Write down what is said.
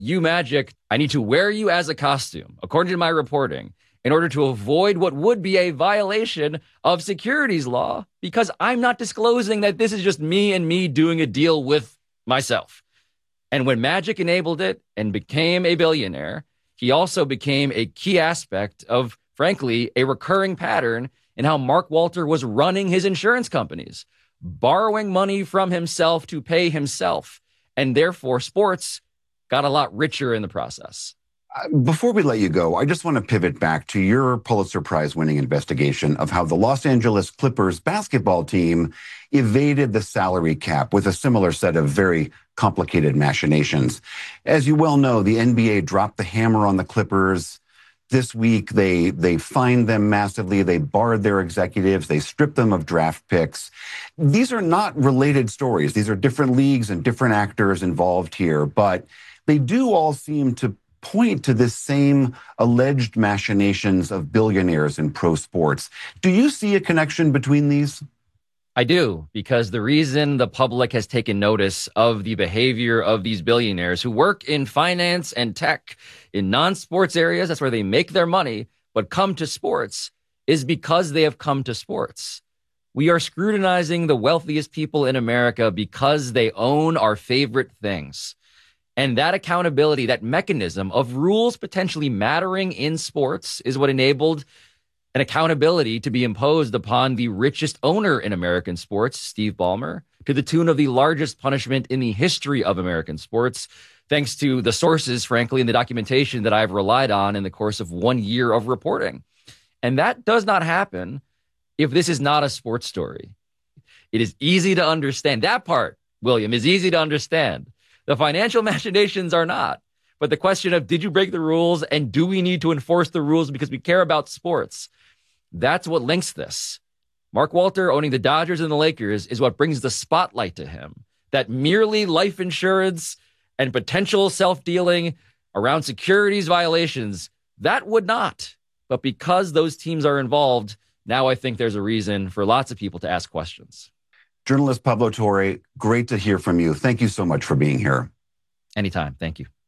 you, Magic, I need to wear you as a costume, according to my reporting, in order to avoid what would be a violation of securities law, because I'm not disclosing that this is just me and me doing a deal with myself. And when Magic enabled it and became a billionaire, he also became a key aspect of, frankly, a recurring pattern in how Mark Walter was running his insurance companies, borrowing money from himself to pay himself. And therefore, sports got a lot richer in the process. Before we let you go, I just want to pivot back to your Pulitzer Prize-winning investigation of how the Los Angeles Clippers basketball team evaded the salary cap with a similar set of very complicated machinations. As you well know, the NBA dropped the hammer on the Clippers. This week, they fined them massively. They barred their executives. They stripped them of draft picks. These are not related stories. These are different leagues and different actors involved here, but they do all seem to point to this same alleged machinations of billionaires in pro sports. Do you see a connection between these? I do, because the reason the public has taken notice of the behavior of these billionaires who work in finance and tech in non-sports areas, that's where they make their money, but come to sports, is because they have come to sports. We are scrutinizing the wealthiest people in America because they own our favorite things. And that accountability, that mechanism of rules potentially mattering in sports is what enabled an accountability to be imposed upon the richest owner in American sports, Steve Ballmer, to the tune of the largest punishment in the history of American sports, thanks to the sources, frankly, and the documentation that I've relied on in the course of 1 year of reporting. And that does not happen if this is not a sports story. It is easy to understand. That part, William, is easy to understand. The financial machinations are not. But the question of, did you break the rules and do we need to enforce the rules because we care about sports? That's what links this. Mark Walter owning the Dodgers and the Lakers is what brings the spotlight to him. That merely life insurance and potential self-dealing around securities violations, that would not. But because those teams are involved, now I think there's a reason for lots of people to ask questions. Journalist Pablo Torre, great to hear from you. Thank you so much for being here. Anytime. Thank you.